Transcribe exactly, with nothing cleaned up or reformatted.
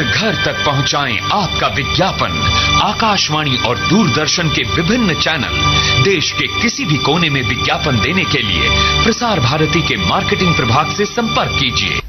घर तक पहुंचाएं आपका विज्ञापन। आकाशवाणी और दूरदर्शन के विभिन्न चैनल, देश के किसी भी कोने में विज्ञापन देने के लिए प्रसार भारती के मार्केटिंग प्रभाग से संपर्क कीजिए।